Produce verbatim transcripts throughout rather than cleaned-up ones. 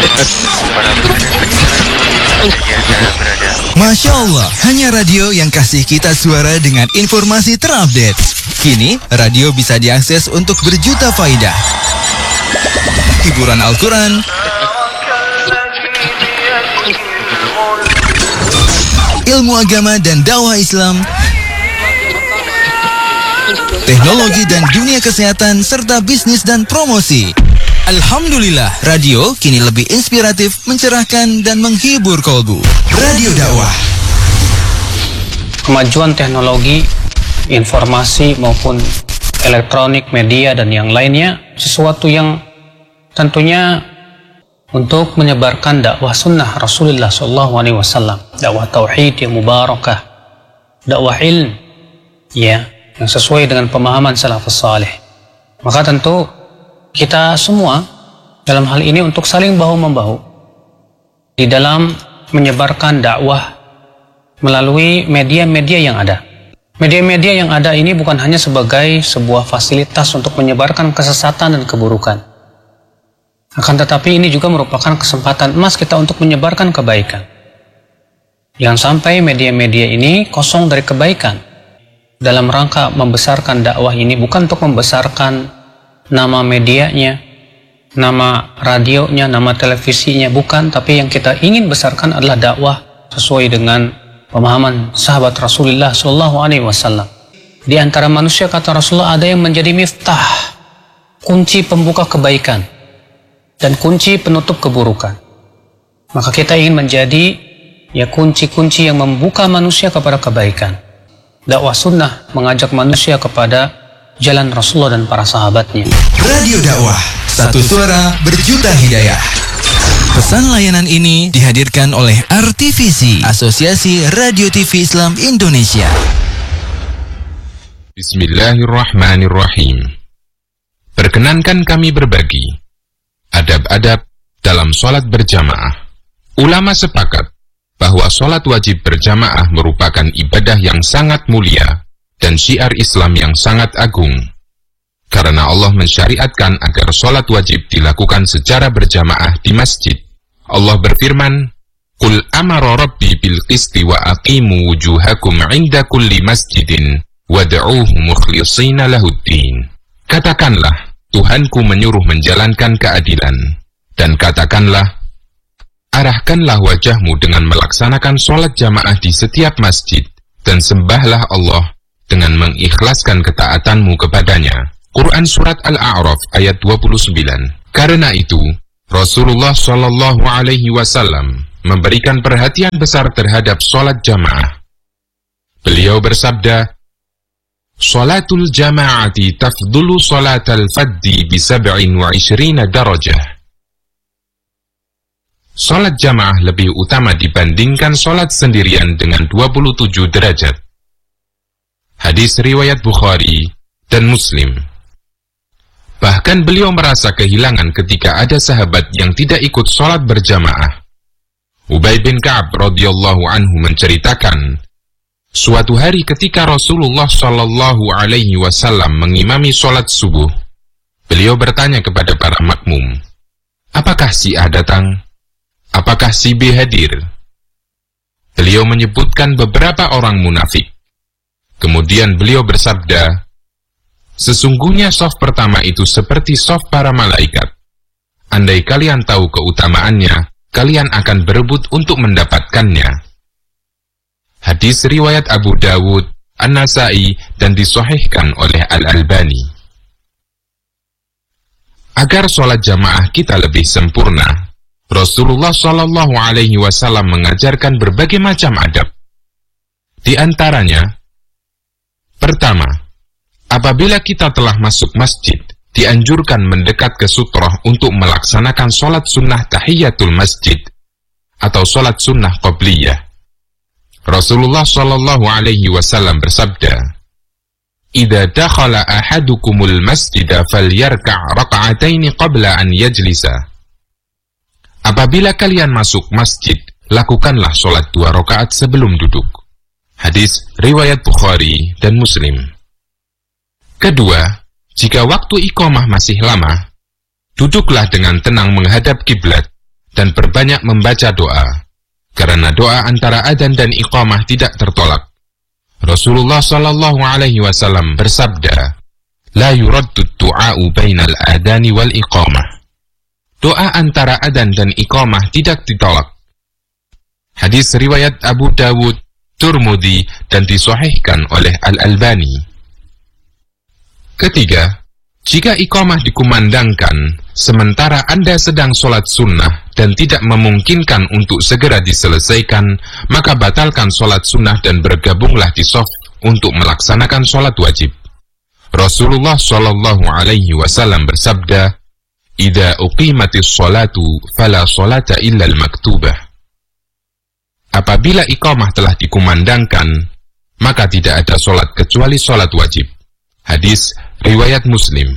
Masya Allah, hanya radio yang kasih kita suara dengan informasi terupdate. Kini, radio bisa diakses untuk berjuta faidah. Hiburan Al-Quran, ilmu agama dan dakwah Islam, teknologi dan dunia kesehatan, serta bisnis dan promosi. Alhamdulillah, radio kini lebih inspiratif, mencerahkan, dan menghibur kolbu. Radio dakwah. Kemajuan teknologi, informasi maupun elektronik, media, dan yang lainnya, sesuatu yang tentunya untuk menyebarkan dakwah sunnah Rasulullah shallallahu alaihi wasallam, dakwah tauhid yang mubarakah, dakwah ilm, ya, yang sesuai dengan pemahaman salafus salih. Maka tentu kita semua dalam hal ini untuk saling bahu-membahu di dalam menyebarkan dakwah melalui media-media yang ada. Media-media yang ada ini bukan hanya sebagai sebuah fasilitas untuk menyebarkan kesesatan dan keburukan. Akan tetapi ini juga merupakan kesempatan emas kita untuk menyebarkan kebaikan. Jangan sampai media-media ini kosong dari kebaikan. Dalam rangka membesarkan dakwah ini bukan untuk membesarkan nama medianya, nama radionya, nama televisinya, bukan. Tapi yang kita ingin besarkan adalah dakwah sesuai dengan pemahaman sahabat Rasulullah shallallahu alaihi wasallam. Di antara manusia, kata Rasulullah, ada yang menjadi miftah, kunci pembuka kebaikan dan kunci penutup keburukan. Maka kita ingin menjadi ya kunci-kunci yang membuka manusia kepada kebaikan. Dakwah sunnah mengajak manusia kepada jalan Rasulullah dan para sahabatnya. Radio dakwah, satu suara berjuta hidayah. Pesan layanan ini dihadirkan oleh R T V C, Asosiasi Radio T V Islam Indonesia. Bismillahirrahmanirrahim. Perkenankan kami berbagi adab-adab dalam sholat berjamaah. Ulama sepakat bahwa sholat wajib berjamaah merupakan ibadah yang sangat mulia dan syiar Islam yang sangat agung. Karena Allah mensyariatkan agar sholat wajib dilakukan secara berjamaah di masjid. Allah berfirman, Qul amara rabbi bil qisti wa aqimu wujuhakum inda kulli masjidin wad'uuhu mukhlishina lahuddin. Katakanlah, Tuhanku menyuruh menjalankan keadilan. Dan katakanlah, arahkanlah wajahmu dengan melaksanakan sholat jamaah di setiap masjid, dan sembahlah Allah dengan mengikhlaskan ketaatanmu kepadanya. Quran Surat Al-A'raf ayat dua puluh sembilan. Karena itu, Rasulullah shallallahu alaihi wasallam memberikan perhatian besar terhadap sholat jamaah. Beliau bersabda, Sholatul jama'ati tafdulu sholatal faddi bisab'in wa ishrina darajah. Sholat jamaah lebih utama dibandingkan sholat sendirian dengan dua puluh tujuh derajat. Hadis riwayat Bukhari dan Muslim. Bahkan beliau merasa kehilangan ketika ada sahabat yang tidak ikut sholat berjamaah. Ubay bin Ka'ab radhiyallahu anhu menceritakan, suatu hari ketika Rasulullah shallallahu alaihi wasallam mengimami sholat subuh, beliau bertanya kepada para makmum, apakah si A datang? Apakah si B hadir? Beliau menyebutkan beberapa orang munafik. Kemudian beliau bersabda, sesungguhnya shaf pertama itu seperti shaf para malaikat. Andai kalian tahu keutamaannya, kalian akan berebut untuk mendapatkannya. Hadis riwayat Abu Dawud, An-Nasai, dan disahihkan oleh Al-Albani. Agar sholat jamaah kita lebih sempurna, Rasulullah shallallahu alaihi wasallam mengajarkan berbagai macam adab. Di antaranya, pertama, apabila kita telah masuk masjid, dianjurkan mendekat ke sutrah untuk melaksanakan sholat sunnah tahiyatul masjid atau sholat sunnah qabliyah. Rasulullah shallallahu alaihi wasallam bersabda, "Idza dakhala ahadukumul masjida falyarka' raka'ataini qabla an yajlisa." Apabila kalian masuk masjid, lakukanlah sholat dua rakaat sebelum duduk. Hadis riwayat Bukhari dan Muslim. Kedua, jika waktu iqamah masih lama, duduklah dengan tenang menghadap kiblat dan perbanyak membaca doa, karena doa antara adzan dan iqamah tidak tertolak. Rasulullah Shallallahu Alaihi Wasallam bersabda, "La yuraddu du'a'u bainal adani wal iqamah." Doa antara adzan dan iqamah tidak ditolak. Hadis riwayat Abu Dawud, Turmudi, dan disahihkan oleh Al-Albani. Ketiga, jika iqamah dikumandangkan sementara Anda sedang sholat sunnah dan tidak memungkinkan untuk segera diselesaikan, maka batalkan sholat sunnah dan bergabunglah di shaf untuk melaksanakan sholat wajib. Rasulullah Shallallahu Alaihi Wasallam bersabda, "Idza uqimatis sholatu fala sholata illa al-maktubah." Apabila iqamah telah dikumandangkan, maka tidak ada sholat kecuali sholat wajib. Hadis riwayat Muslim.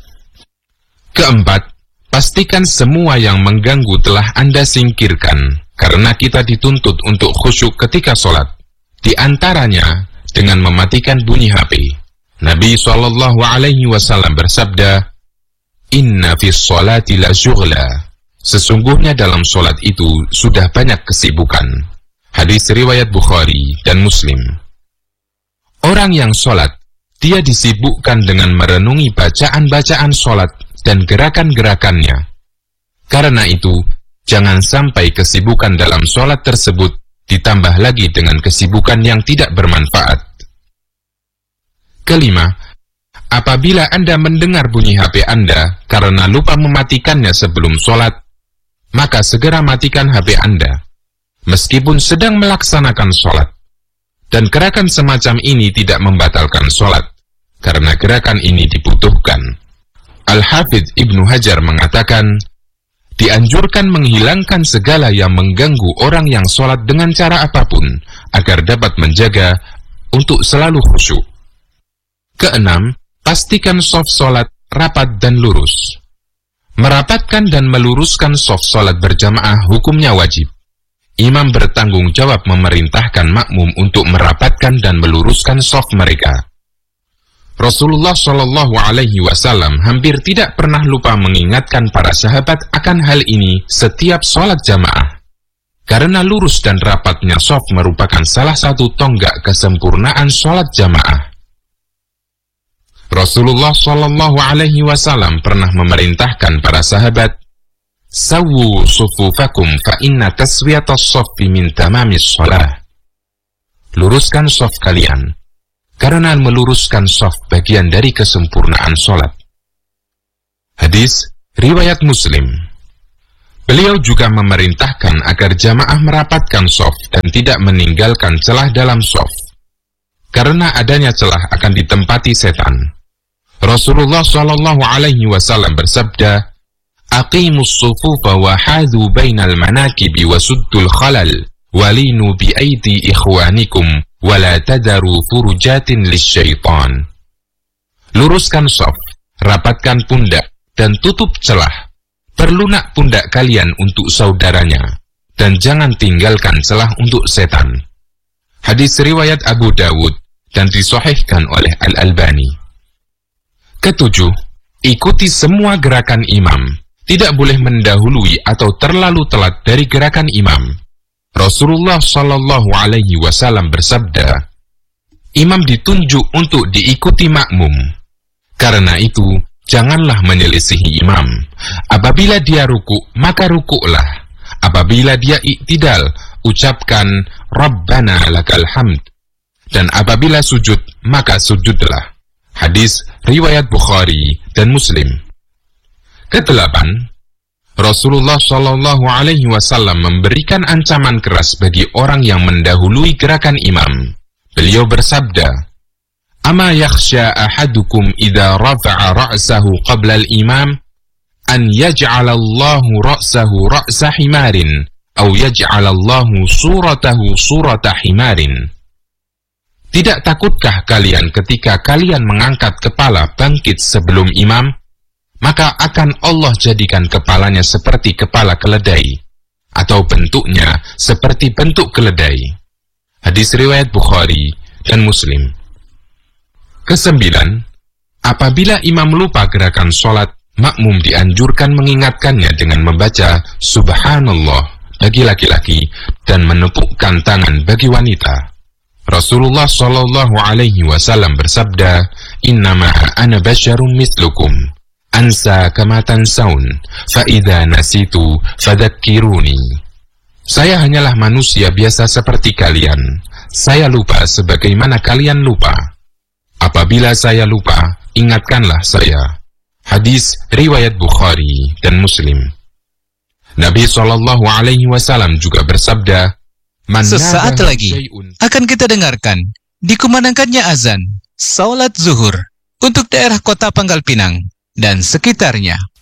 Keempat, pastikan semua yang mengganggu telah Anda singkirkan, karena kita dituntut untuk khusyuk ketika sholat. Di antaranya dengan mematikan bunyi H P. Nabi shallallahu Alaihi Wasallam bersabda, "Inna fis sholati la syughla." Sesungguhnya dalam sholat itu sudah banyak kesibukan. Hadis riwayat Bukhari dan Muslim. Orang yang sholat, dia disibukkan dengan merenungi bacaan-bacaan sholat dan gerakan-gerakannya. Karena itu, jangan sampai kesibukan dalam sholat tersebut ditambah lagi dengan kesibukan yang tidak bermanfaat. Kelima, apabila Anda mendengar bunyi H P Anda karena lupa mematikannya sebelum sholat, maka segera matikan H P Anda, meskipun sedang melaksanakan sholat. Dan gerakan semacam ini tidak membatalkan sholat, karena gerakan ini dibutuhkan. Al-Hafidz Ibnu Hajar mengatakan, dianjurkan menghilangkan segala yang mengganggu orang yang sholat dengan cara apapun, agar dapat menjaga untuk selalu khusyuk. Keenam, pastikan shaf sholat rapat dan lurus. Merapatkan dan meluruskan shaf sholat berjamaah hukumnya wajib. Imam bertanggung jawab memerintahkan makmum untuk merapatkan dan meluruskan shaf mereka. Rasulullah Shallallahu Alaihi Wasallam hampir tidak pernah lupa mengingatkan para sahabat akan hal ini setiap sholat jamaah. Karena lurus dan rapatnya shaf merupakan salah satu tonggak kesempurnaan sholat jamaah. Rasulullah Shallallahu Alaihi Wasallam pernah memerintahkan para sahabat, "Sawwu sufufakum fa inna taswiyatas shaffi min tamamis shalah." Luruskan shaf kalian, karena meluruskan shaf bagian dari kesempurnaan sholat. Hadis riwayat Muslim. Beliau juga memerintahkan agar jamaah merapatkan shaf dan tidak meninggalkan celah dalam shaf, karena adanya celah akan ditempati setan. Rasulullah Shallallahu Alaihi Wasallam bersabda, "Aqimus sufufa wa hadhu bainal manakibi wa suddul khalal, walinu bi aidi ikhwanikum, wala tadaru furujatin lisyaitan." Luruskan shaf, rapatkan pundak, dan tutup celah. Perlunak pundak kalian untuk saudaranya, dan jangan tinggalkan celah untuk setan. Hadis riwayat Abu Dawud dan disahihkan oleh Al-Albani. Ketujuh, ikuti semua gerakan imam. Tidak boleh mendahului atau terlalu telat dari gerakan imam. Rasulullah Shallallahu Alaihi Wasallam bersabda, imam ditunjuk untuk diikuti makmum. Karena itu, janganlah menyelisihi imam. Apabila dia ruku', maka ruku'lah. Apabila dia iktidal, ucapkan Rabbana lakal hamd. Dan apabila sujud, maka sujudlah. Hadis riwayat Bukhari dan Muslim. Kedelapan, Rasulullah Shallallahu Alaihi Wasallam memberikan ancaman keras bagi orang yang mendahului gerakan imam. Beliau bersabda, "Ama yakhsha ahadukum idza rafa'a ra'sahu qabla al-imam an yaj'alallahu ra'sahu ra'sa himarin aw yaj'alallahu suratahu surata himarin." Tidak takutkah kalian ketika kalian mengangkat kepala bangkit sebelum imam, maka akan Allah jadikan kepalanya seperti kepala keledai, atau bentuknya seperti bentuk keledai. Hadis riwayat Bukhari dan Muslim. Kesembilan, apabila imam lupa gerakan sholat, makmum dianjurkan mengingatkannya dengan membaca Subhanallah bagi laki-laki dan menepukkan tangan bagi wanita. Rasulullah Shallallahu Alaihi Wasallam bersabda, Innama ana basyarum mislukum, ansa kama tansaun, fa idza nasitu fadzakkiruni. Saya hanyalah manusia biasa seperti kalian. Saya lupa sebagaimana kalian lupa. Apabila saya lupa, ingatkanlah saya. Hadis riwayat Bukhari dan Muslim. Nabi Shallallahu Alaihi Wasallam juga bersabda, Sesaat lagi akan kita dengarkan dikumandangkannya azan salat zuhur untuk daerah kota Pangkal Pinang dan sekitarnya.